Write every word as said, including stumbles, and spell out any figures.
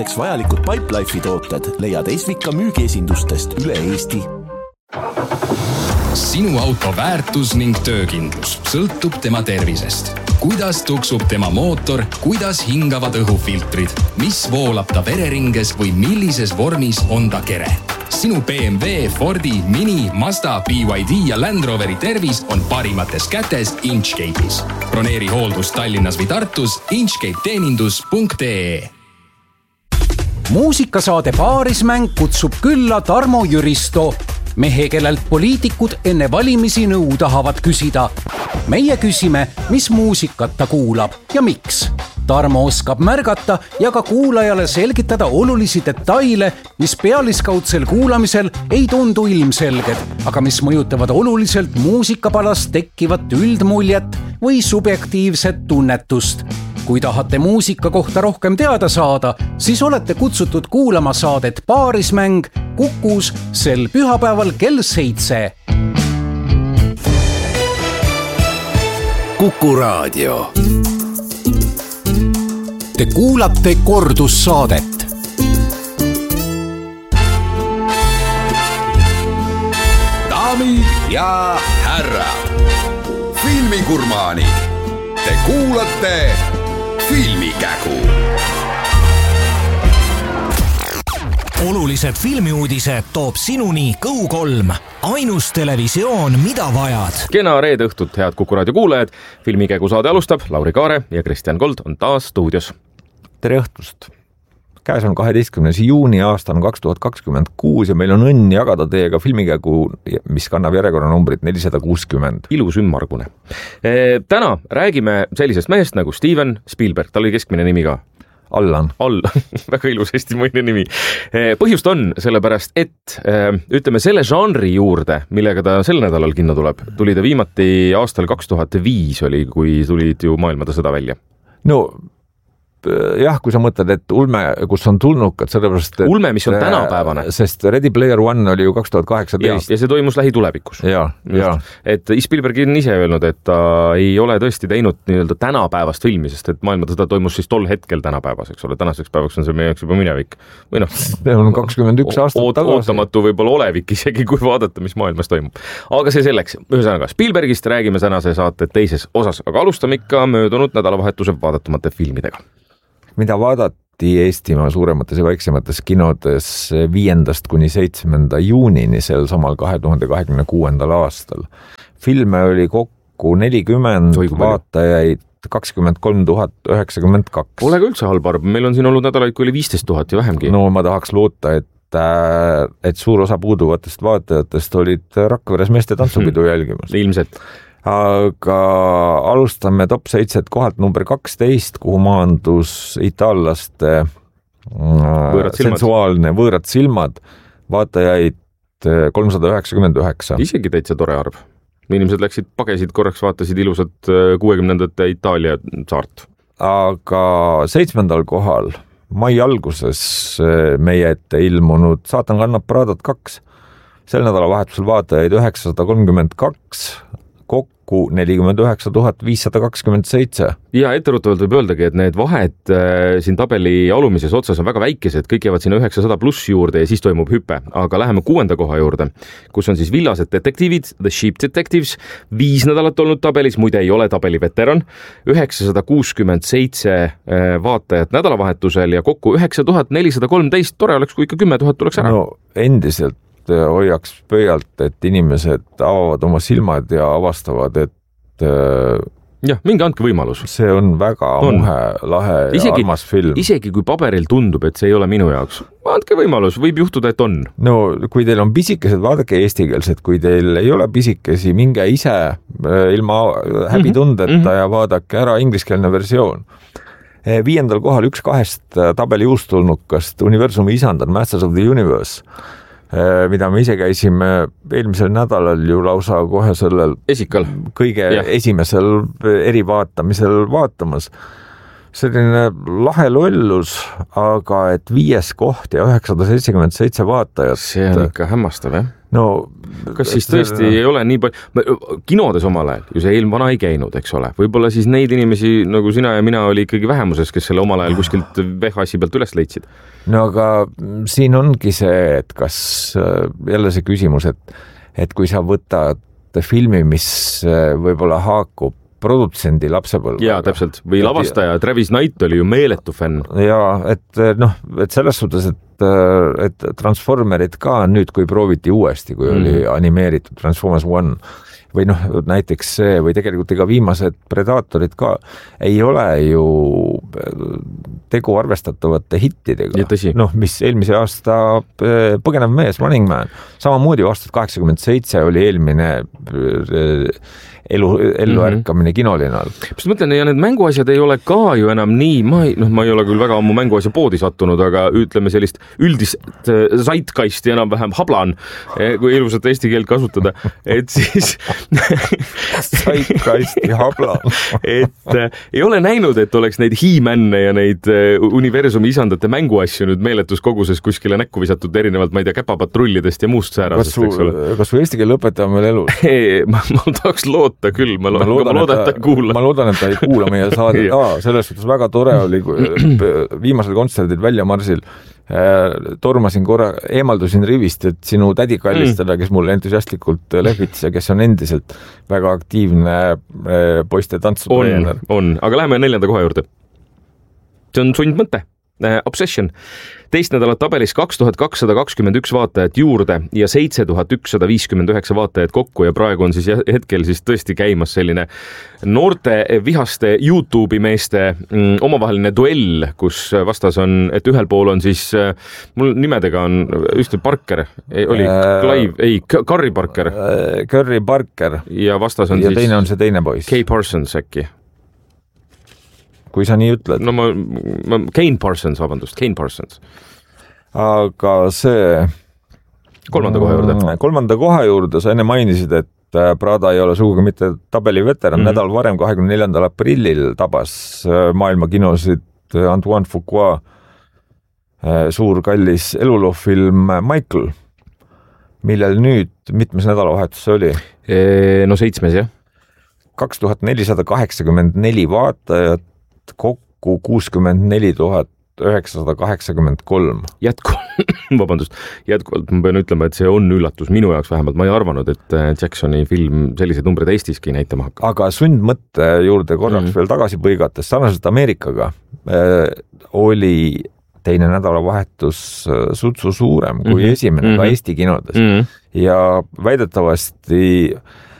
vajalikud Pipelife'i tooted leiad Esvika müügiesindustest üle Eesti. Sinu auto väärtus ning töökindlus sõltub tema tervisest. Kuidas tuksub tema mootor, kuidas hingavad õhufiltrid, mis voolab ta vereringes või millises vormis on ta kere. Sinu B M W, Fordi, Mini, Mazda, B Y D ja Land Roveri tervis on parimates kätes Inchcape'is. Broneeri hooldus Tallinnas või Tartus inchcape teenindus punkt ee. Muusikasaade Paarismäng kutsub külla Tarmo Jüristo, mehe, kellelt poliitikud enne valimisi nõu tahavad küsida. Meie küsime, mis muusikat ta kuulab ja miks. Tarmo oskab märgata ja ka kuulajale selgitada olulisi detaile, mis pealiskaudsel kuulamisel ei tundu ilmselged, aga mis mõjutavad oluliselt muusikapalast tekkivat üldmuljet või subjektiivset tunnetust. Kui tahate muusika kohta rohkem teada saada, siis olete kutsutud kuulama saadet Paarismäng Kukus sel pühapäeval kell seitse. Kuku Raadio. Te kuulate kordussaadet. Daamid ja härrad, filmigurmaani, te kuulate Filmikägu. Olulised filmiuudised toob sinuni Go kolm. Ainus televisioon, mida vajad. Kena reede õhtut, head Kuku Raadio kuulajad. Filmikägu saade alustab. Lauri Kaare ja Kristjan Kold on taas stuudios. Tere õhtust. Käes on kaheteistkümnes juuni, aasta on kaks tuhat kakskümmend kuus ja meil on õnn jagada teiega filmikägu, mis kannab järjekorranumbrit nelisada kuuskümmend. Ilus ümmargune. E, täna räägime sellisest mehest nagu Steven Spielberg. Tal oli keskmine nimi ka. Allan. All. Väga ilus, hästi mõine nimi. E, põhjust on sellepärast, et e, ütleme selle žanri juurde, millega ta sel nädalal kinno tuleb, tuli ta viimati aastal kaks tuhat viis oli, kui tulid ju maailmata sõda välja. No jah, kui sa mõtled, et ulme, kus on tulnukad, sellepärast, et ulme, mis on tänapäevane. Sest Ready Player One oli ju kaks tuhat kaheksateist. Ja, ja see toimus lähitulevikus. Ja, ja. Et Spielberg on ise öelnud, et ta ei ole tõesti teinud nii-öelda tänapäevast filmi, sest et maailma seda toimus siis tol hetkel tänapäevas, eks ole. Tänaseks päevaks on see meie jaoks juba minevik. Või noh, see on kakskümmend üks aastat oot, tagasi. Ootamatu võib-olla olevik isegi, kui vaadata, mis maailmas toimub. Aga see selleks. Ühesõnaga, Spielbergist räägime tänase saate teises osas, aga alustame ikka möödunud nädalavahetuse vaadatumate filmidega. Mida vaadati Eestimaa suuremates ja väiksemates kinodes viiendast kuni seitsmenda juunini sel samal kahe tuhande kahekümne kuuendal aastal. Filme oli kokku nelikümmend, vaatajaid kakskümmend kolm tuhat üheksakümmend kaks. Pole ka üldse halb arv, meil on siin olnud nädalaid, kui oli viisteist tuhat ja vähemgi. No ma tahaks loota, et, et suur osa puuduvatest vaatajatest olid Rakveres meeste tantsupidu jälgimas. Ilmselt. Aga alustame top seitset kohalt number kaksteist, kuhu maandus itaallaste võõrad sensuaalne võõrad silmad, vaatajaid kolmsada üheksakümmend üheksa. Isegi täitsa tore arv. Inimesed läksid, pagesid korraks, vaatasid ilusat kuuekümnendate Itaalia saart. Aga seitsmendal kohal mai alguses meie ette ilmunud Saatan kannab Pradat kaks. Sel nädala vahetusel vaatajaid üheksasada kolmkümmend kaks, kokku nelikümmend üheksa tuhat viissada kakskümmend seitse. Ja etteruttavalt võib öeldagi, et need vahed äh, siin tabeli alumises otsas on väga väikesed, kõik jäävad sinna üheksasada pluss juurde ja siis toimub hüpe. Aga läheme kuuenda koha juurde, kus on siis Villased detektiivid, The Sheep Detectives, viis nädalat olnud tabelis, muide ei ole tabeli veteran, üheksasada kuuskümmend seitse äh, vaatajat nädalavahetusel ja kokku üheksa tuhat nelisada kolmteist. Tore oleks, kui ikka kümme tuhat tuleks ära. No endiselt hoiaks pöialt, et inimesed avavad oma silmad ja avastavad, et jah, mingi andke võimalus. See on väga on. muhe, lahe ja isegi, armas film. Isegi kui paberil tundub, et see ei ole minu jaoks, andke võimalus, võib juhtuda, et on. No kui teil on pisikesed, vaadake eestikeelsed, kui teil ei ole pisikesi, minge ise ilma häbitundeta mm-hmm. ja vaadake ära ingliskeelne versioon. Viiendal kohal üks kahest tabeli uustulnukast Universumi isandad Masters of the Universe, mida me ise käisime eelmisel nädalal ju lausa kohe sellel esikal kõige ja. esimesel erivaatamisel vaatamas. Selline lahe lollus, aga et viies koht ja üheksasada seitsekümmend seitse vaatajat. See on ikka hämmastav, jah? no kas siis tõesti ei ole nii palju, kinodes omal ajal ju see eelm vana ei käinud, eks ole, võib-olla siis neid inimesi nagu sina ja mina oli ikkagi vähemuses, kes selle omal ajal kuskilt V H S-i pealt üles leidsid. No aga siin ongi see, et kas jälle see küsimus, et, et kui sa võtad filmi, mis võib-olla haakub produtsendi lapsepõlvaga. Jaa, täpselt. Või lavastaja Travis Knight oli ju meeletu fänn. Jaa, et noh, et selles suhtes, et, et Transformerid ka nüüd, kui prooviti uuesti, kui mm. oli animeeritud Transformers One või noh, näiteks see või tegelikult ega viimased Predatorid ka ei ole ju tegu arvestatavate hittidega. Noh, mis eelmise aasta Põgenev mees, Running Man, samamoodi aastat kaheksakümmend seitse oli eelmine elu, ellu ärkamine kinolinal. Mis mõtlen, ja need mänguasjad ei ole ka ju enam nii, ma ei, noh, ma ei ole küll väga ammu mänguasja poodi sattunud, aga ütleme sellist üldist zeitgeisti enam-vähem hablan, kui ilusat eesti keelt kasutada, et siis zeitgeisti hablan. et äh, ei ole näinud, et oleks neid He-Manne ja neid äh, universumi isandate mänguasju nüüd meeletus koguses kuskile näkku visatud erinevalt, ma ei tea, käpapatrullidest ja muust säärasest, eks ole. Kas su eesti keel lõpetaja on veel elus? ma, ma tahaks loota küll, ma, ma loodan, ma loodan, et ta ei kuula. Ma loodan, et ta ei kuula meie saade. Aa, selles suhtes väga tore oli viimasel kontserdil Väljamarsil. Tormasin korra, eemaldusin rivist, et sinu tädi kallistada, kes mulle entusiastlikult lehvitas ja kes on endiselt väga aktiivne poiste tantsutreener. On, on, aga läheme neljanda koha juurde. See on sundmõte. Obsession. Teist nädalat tabelis kaks tuhat kakssada kakskümmend üks vaatajat juurde ja seitse tuhat ükssada viiskümmend üheksa vaatajat kokku ja praegu on siis hetkel siis tõesti käimas selline noorte vihaste YouTube'i meeste mm, omavaheline duell, kus vastas on, et ühel pool on siis, mul nimedega on just Parker, oli Clive, ei, Curry Parker. Curry Parker. Ja vastas on ja siis... Ja teine on see teine poiss. Kay Parsons äkki. Kui sa nii ütled. No ma, ma Kane Parsons, vabandust, Kane Parsons. Aga see... Kolmanda koha juurde. Kolmanda koha juurde sa enne mainisid, et Prada ei ole sugugi mitte tabeli veteran. Mm-hmm. Nädal varem, kahekümne neljandal aprillil tabas maailma kinosid Antoine Fuqua suur kallis eluloofilm Michael, millel nüüd mitmes nädalavahetus oli? No seitsmes, jah. kaks tuhat nelisada kaheksakümmend neli vaatajat, kokku kuuskümmend neli tuhat üheksasada kaheksakümmend kolm. Jätkuvalt, vabandust, jätkuvalt ma pean ütlema, et see on üllatus minu jaoks vähemalt. Ma ei arvanud, et Jacksoni film sellised numbrid Eestiski näitama hakkab. Aga sundmõtte juurde korraks mm. veel tagasi põigates, sarnaselt Ameerikaga äh, oli teine nädalavahetus sutsu suurem kui mm-hmm. esimene mm-hmm. ka Eesti kinodes. Mm-hmm. Ja väidetavasti